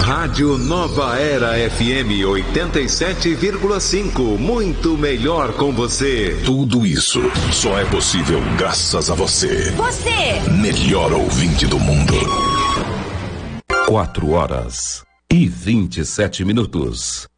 Rádio Nova Era FM 87,5. Muito melhor com você. Tudo isso só é possível graças a você. Você! Melhor ouvinte do mundo. 4 horas e 27 minutos.